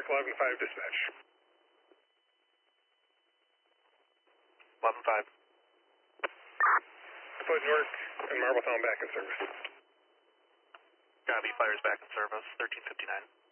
York, 11-5 dispatch. 11-5. Put Newark and Marbletown back in service. Copy, fires back in service, 1359.